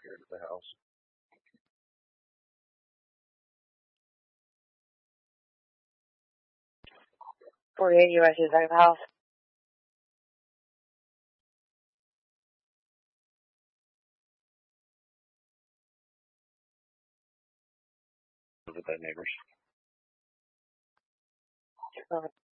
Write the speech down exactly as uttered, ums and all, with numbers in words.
here to the house. forty-eight U S is out of the house. With that neighbors. Uh,